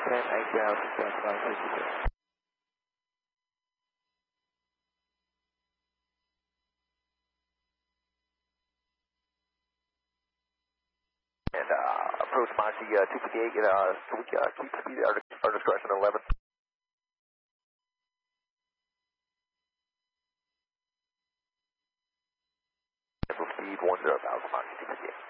10, 8,000, Southbound, thank you, sir. And approach Moxie 258, can we keep speed our discretion at 11? Speed 10,000 Moxie 258.